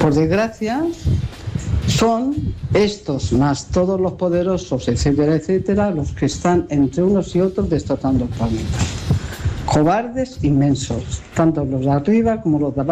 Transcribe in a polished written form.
por desgracia, son estos, más todos los poderosos, etcétera, etcétera, los que están entre unos y otros destrozando el planeta. Cobardes inmensos, tanto los de arriba como los de abajo.